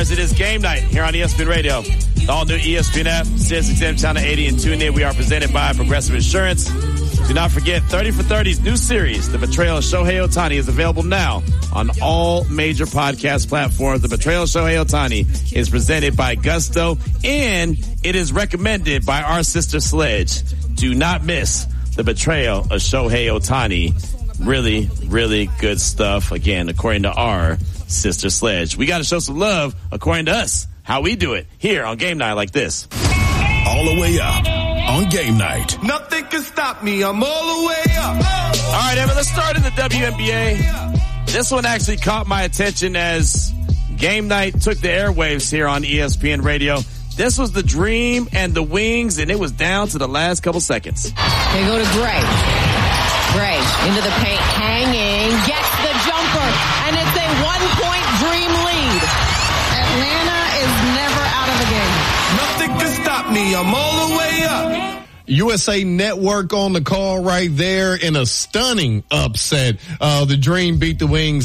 It is game night here on ESPN Radio. The all-new ESPN app, SiriusXM Channel 80, and tune in. We are presented by Progressive Insurance. Do not forget, 30 for 30's new series, The Betrayal of Shohei Ohtani, is available now on all major podcast platforms. The Betrayal of Shohei Ohtani is presented by Gusto, and it is recommended by our sister Sledge. Do not miss The Betrayal of Shohei Ohtani. Really, really good stuff, again, according to our sister Sledge. We got to show some love, according to us, how we do it here on Game Night like this. All the way up on Game Night. Nothing can stop me. I'm all the way up. All right, Evan, let's start in the WNBA. This one actually caught my attention as Game Night took the airwaves here on ESPN Radio. This was the Dream and the Wings, and it was down to the last couple seconds. They go to Gray. Gray into the paint, hanging, gets the jumper, and it's a 1-point Dream lead. Atlanta is never out of the game. Nothing can stop me. I'm all the way up. USA Network on the call right there in a stunning upset. The Dream beat the Wings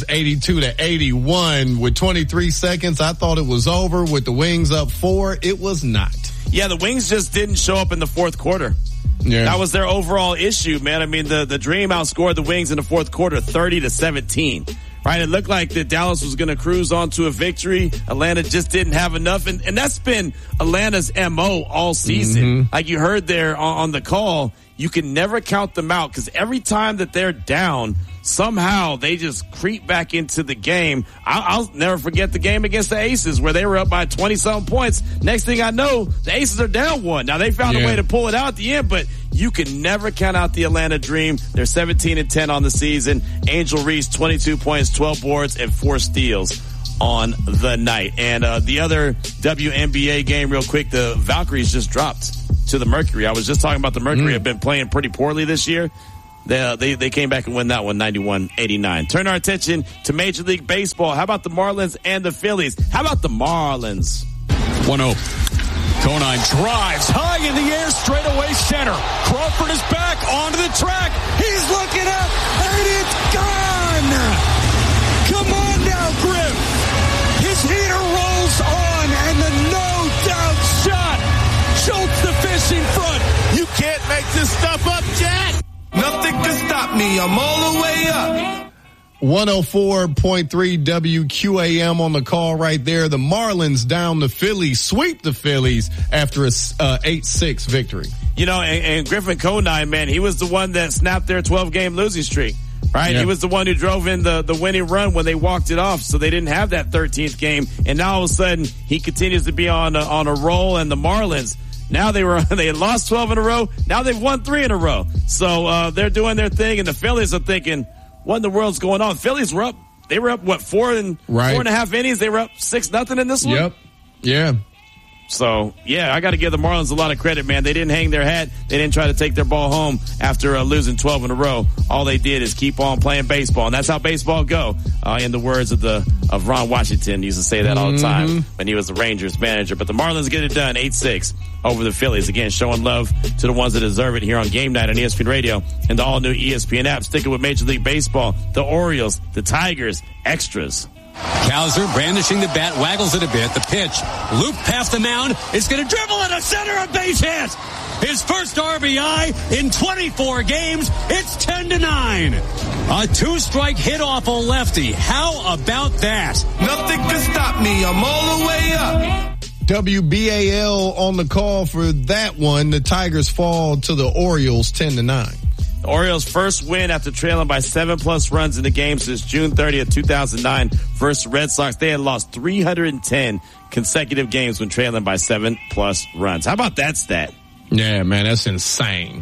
82-81 with 23 seconds. I thought it was over with the Wings up 4. It was not. Yeah, the Wings just didn't show up in the fourth quarter. Yeah. That was their overall issue, man. I mean, the Dream outscored the Wings in the fourth quarter 30-17. Right? It looked like that Dallas was going to cruise on to a victory. Atlanta just didn't have enough. And that's been Atlanta's MO all season. Mm-hmm. Like you heard there on the call, you can never count them out because every time that they're down, somehow they just creep back into the game. I'll never forget the game against the Aces where they were up by 20-something points. Next thing I know, the Aces are down 1. Now, they found a way to pull it out at the end, but you can never count out the Atlanta Dream. They're 17-10 on the season. Angel Reese, 22 points, 12 boards, and 4 steals on the night. And the other WNBA game real quick, the Valkyries just dropped to the Mercury. I was just talking about the Mercury have been playing pretty poorly this year. They came back and win that one 91-89. Turn our attention to Major League Baseball. How about the Marlins and the Phillies? How about the Marlins? 1-0. Conine drives high in the air, straight away center. Crawford is back onto the track. He's looking up, and it's gone. Come on now, Griff. His heater rolls on, and the no-doubt shot jolts the fish in front. You can't make this stuff up, Jack. Nothing can stop me. I'm all the way up. 104.3 WQAM on the call right there. The Marlins down the Phillies, sweep the Phillies after a 8-6 victory. You know, and Griffin Conine, man, he was the one that snapped their 12-game losing streak. Right? Yeah. He was the one who drove in the winning run when they walked it off, so they didn't have that 13th game. And now all of a sudden, he continues to be on a roll, and the Marlins, now they had lost 12 in a row. Now they've won 3 in a row. So, they're doing their thing, and the Phillies are thinking, what in the world's going on? Phillies were up. They were up, 4.5 innings? They were up 6-0 in this one? Yep. Yeah. So, yeah, I got to give the Marlins a lot of credit, man. They didn't hang their hat. They didn't try to take their ball home after losing 12 in a row. All they did is keep on playing baseball, and that's how baseball go. In the words of Ron Washington, he used to say that all the time when he was the Rangers manager. But the Marlins get it done, 8-6 over the Phillies. Again, showing love to the ones that deserve it here on Game Night on ESPN Radio and the all-new ESPN app. Sticking with Major League Baseball, the Orioles, the Tigers, extras. Kowser brandishing the bat, waggles it a bit. The pitch, loop past the mound. It's going to dribble into center, a base hit. His first RBI in 24 games. It's 10-9. A 2-strike hit off a lefty. How about that? Nothing can stop me. I'm all the way up. WBAL on the call for that one. The Tigers fall to the Orioles 10-9. The Orioles' first win after trailing by 7+ runs in the game since June 30th, 2009 versus Red Sox. They had lost 310 consecutive games when trailing by 7+ runs. How about that stat? Yeah, man, that's insane.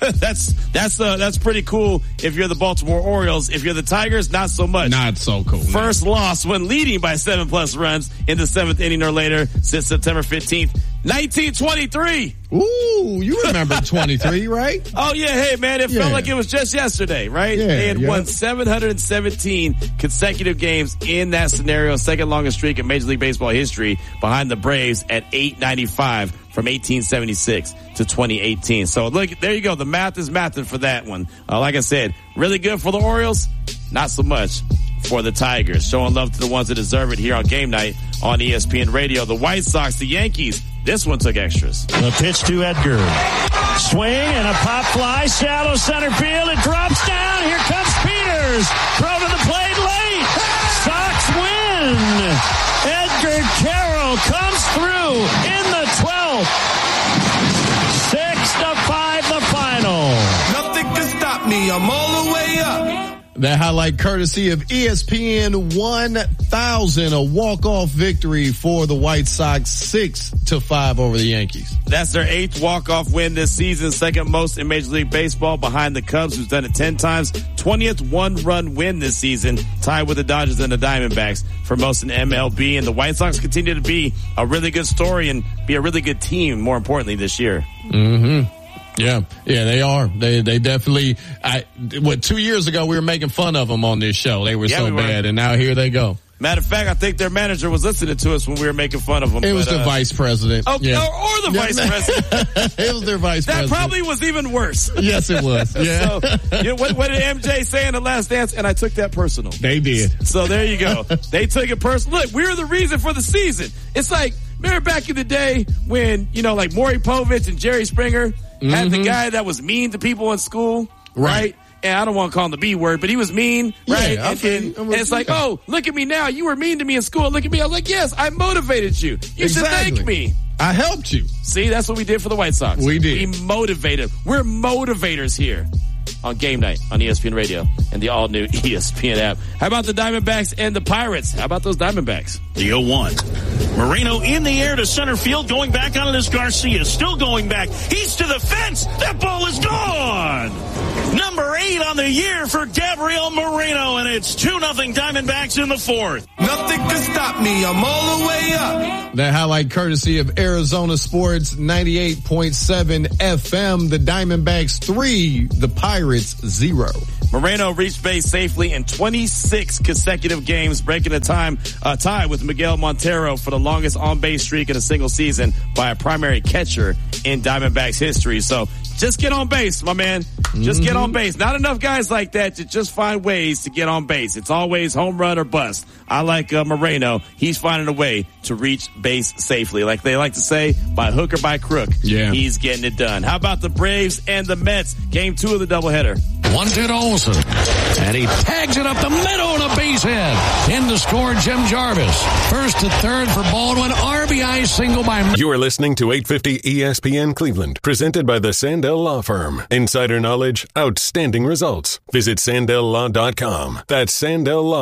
That's pretty cool if you're the Baltimore Orioles. If you're the Tigers, not so much. Not so cool. First loss when leading by 7+ runs in the 7th inning or later since September 15th, 1923. Ooh, you remember 23, right? Oh, yeah. Hey, man, it felt like it was just yesterday, right? They had won 717 consecutive games in that scenario, second longest streak in Major League Baseball history behind the Braves at 895 from 1876 to 2018. So, look, there you go. The math is mathing for that one. Like I said, really good for the Orioles, not so much for the Tigers. Showing love to the ones that deserve it here on Game Night on ESPN Radio. The White Sox, the Yankees, this one took extras. The pitch to Edgar. Swing and a pop fly, shallow center field. It drops down. Here comes Peters. Throw to the plate late. Sox win. Edgar Carroll comes through in the 12th. 6-5 the final. Nothing can stop me. I'm all the way up. That highlight courtesy of ESPN 1000, a walk-off victory for the White Sox, 6-5 over the Yankees. That's their 8th walk-off win this season, second most in Major League Baseball behind the Cubs, who's done it 10 times. 20th one-run win this season, tied with the Dodgers and the Diamondbacks for most in MLB. And the White Sox continue to be a really good story and be a really good team, more importantly, this year. Mm-hmm. Yeah, they are. They definitely, 2 years ago we were making fun of them on this show. They were so bad, and now here they go. Matter of fact, I think their manager was listening to us when we were making fun of them. It was the vice president. Oh, yeah. Or the vice president. It was their vice president. That probably was even worse. Yes, it was. Yeah. So, what did MJ say in The Last Dance? And I took that personal. They did. So there you go. They took it personal. Look, we were the reason for the season. It's like, remember back in the day when, like Maury Povich and Jerry Springer had the guy that was mean to people in school, right? And I don't want to call him the B word, but he was mean, right? Yeah, and it's like, oh, look at me now. You were mean to me in school. Look at me. I was like, yes, I motivated you. You should thank me. I helped you. See, that's what we did for the White Sox. We did. We motivated. We're motivators here on Game Night on ESPN Radio and the all-new ESPN app. How about the Diamondbacks and the Pirates? How about those Diamondbacks? The 0-1. Moreno in the air to center field, going back on it is Garcia. Still going back. He's to the fence. That ball is gone. Number 8 on the year for Gabriel Moreno, and it's 2-0 Diamondbacks in the 4th. Nothing can stop me. I'm all the way up. That highlight courtesy of Arizona Sports 98.7 FM. The Diamondbacks 3, the Pirates 0. Moreno reached base safely in 26 consecutive games, breaking a tie with Miguel Montero for the longest on-base streak in a single season by a primary catcher in Diamondbacks history. So just get on base, my man. Just get on base. Not enough guys like that to just find ways to get on base. It's always home run or bust. I like Moreno. He's finding a way to reach base safely. Like they like to say, by hook or by crook. Yeah. He's getting it done. How about the Braves and the Mets? Game 2 of the doubleheader. 1-2 Olsen. And he tags it up the middle and a base hit. In to score Jim Jarvis. First to third for Baldwin. RBI single by... You are listening to 850 ESPN Cleveland, presented by the Sandell Law Firm. Insider knowledge, outstanding results. Visit SandellLaw.com. That's Sandell Law.